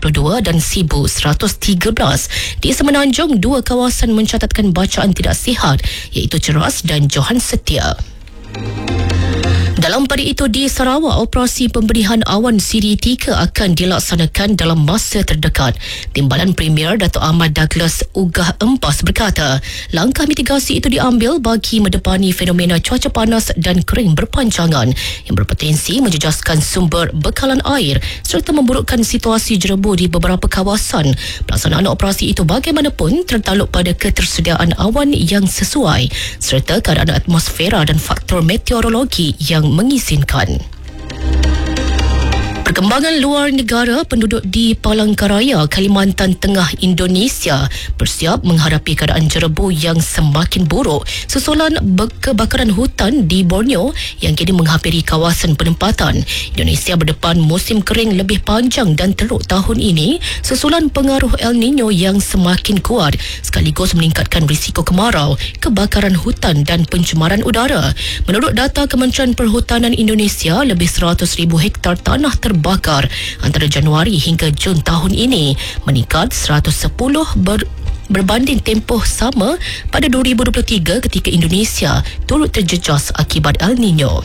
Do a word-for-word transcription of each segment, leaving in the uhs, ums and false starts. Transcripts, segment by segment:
puluh dua dan Sibu seratus tiga belas. Di Semenanjung, dua kawasan mencatatkan bacaan tidak sihat iaitu Ceras dan Johan Setia. Dalam pada itu di Sarawak, operasi pemberihan awan C D tiga akan dilaksanakan dalam masa terdekat. Timbalan Premier Dato' Ahmad Douglas Ugah Empas berkata, langkah mitigasi itu diambil bagi mendepani fenomena cuaca panas dan kering berpanjangan yang berpotensi menjejaskan sumber bekalan air serta memburukkan situasi jerebu di beberapa kawasan. Pelaksanaan operasi itu bagaimanapun tertakluk pada ketersediaan awan yang sesuai serta keadaan atmosfera dan faktor meteorologi yang mengizinkan. Perkembangan luar negara, penduduk di Palangkaraya, Kalimantan Tengah, Indonesia bersiap menghadapi keadaan jerebu yang semakin buruk susulan kebakaran hutan di Borneo yang kini menghampiri kawasan penempatan. Indonesia berdepan musim kering lebih panjang dan teruk tahun ini susulan pengaruh El Nino yang semakin kuat sekaligus meningkatkan risiko kemarau, kebakaran hutan dan pencemaran udara. Menurut data Kementerian Perhutanan Indonesia, lebih seratus ribu hektar tanah terbakar bakar antara Januari hingga Jun tahun ini, meningkat seratus sepuluh ber, berbanding tempoh sama pada dua ribu dua puluh tiga ketika Indonesia turut terjejas akibat El Nino.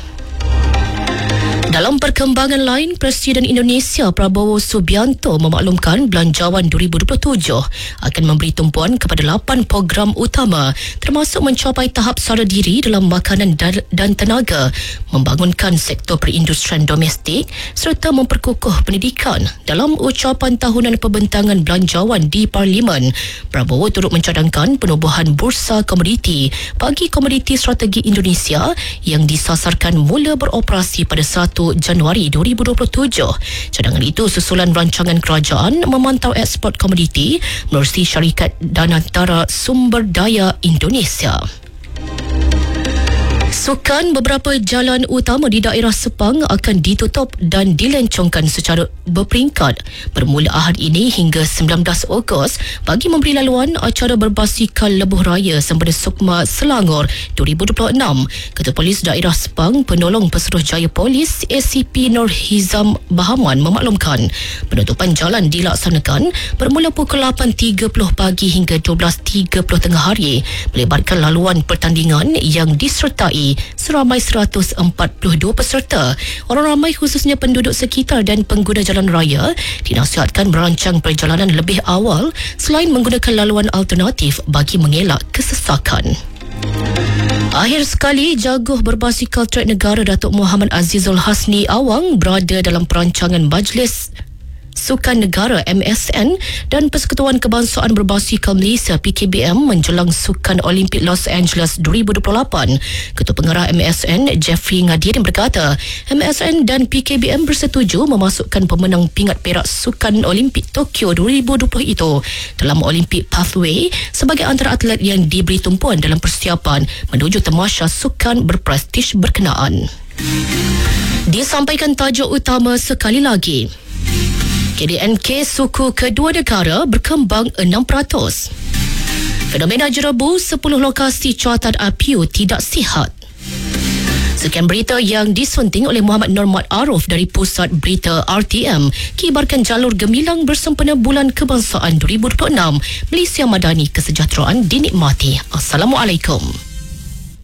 Dalam perkembangan lain, Presiden Indonesia Prabowo Subianto memaklumkan Belanjawan dua ribu dua puluh tujuh akan memberi tumpuan kepada lapan program utama termasuk mencapai tahap sara diri dalam makanan dan tenaga, membangunkan sektor perindustrian domestik serta memperkukuh pendidikan. Dalam ucapan tahunan pembentangan Belanjawan di Parlimen, Prabowo turut mencadangkan penubuhan bursa komoditi bagi komoditi strategi Indonesia yang disasarkan mula beroperasi pada satu Januari dua ribu dua puluh tujuh. Cadangan itu susulan rancangan kerajaan memantau ekspor komoditi menerusi syarikat Danantara Sumber Daya Indonesia. Sukan, beberapa jalan utama di daerah Sepang akan ditutup dan dilencongkan secara berperingkat bermula Ahad ini hingga sembilan belas Ogos bagi memberi laluan acara berbasikal lebuh raya sempena Sukma Selangor dua ribu dua puluh enam. Ketua Polis Daerah Sepang, Penolong Pesuruhjaya Polis A C P Nur Hizam Bahaman memaklumkan penutupan jalan dilaksanakan bermula pukul lapan tiga puluh pagi hingga dua belas tiga puluh tengah hari, melibatkan laluan pertandingan yang disertai seramai seratus empat puluh dua peserta. Orang ramai khususnya penduduk sekitar dan pengguna jalan raya dinasihatkan merancang perjalanan lebih awal selain menggunakan laluan alternatif bagi mengelak kesesakan. Akhir sekali, jaguh berbasikal trek negara Datuk Muhammad Azizul Hasni Awang berada dalam perancangan Majlis Sukan Negara M S N dan Persekutuan Kebangsaan Berbasikal Malaysia P K B M menjelang Sukan Olimpik Los Angeles dua ribu dua puluh lapan. Ketua Pengarah M S N Jeffrey Ngadirin berkata, M S N dan P K B M bersetuju memasukkan pemenang pingat perak Sukan Olimpik Tokyo dua ribu dua puluh itu dalam Olympic Pathway sebagai antara atlet yang diberi tumpuan dalam persiapan menuju tamasya sukan berprestij berkenaan. Disampaikan tajuk utama sekali lagi. K D N K suku kedua negara berkembang enam peratus. Fenomena jerebu, sepuluh lokasi cuacan api tidak sihat. Sekian berita yang disunting oleh Muhammad Nur Mat Aruf dari Pusat Berita R T M. Kibarkan jalur gemilang bersempena Bulan Kebangsaan dua ribu dua puluh enam. Malaysia Madani, kesejahteraan dinikmati. Assalamualaikum.